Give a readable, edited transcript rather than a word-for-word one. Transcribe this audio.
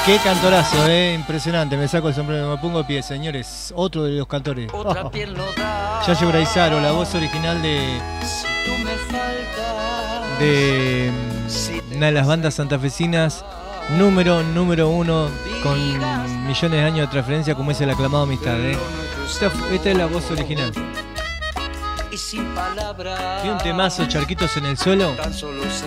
Qué cantorazo, impresionante. Me saco el sombrero, me pongo de pie, señores. Otro de los cantores. Ya llegó Raizaro, la voz original de una de las bandas santafesinas número uno, con millones de años de transferencia, como es el aclamado Amistad. Esta es la voz original. Tiene un temazo, Charquitos en el suelo.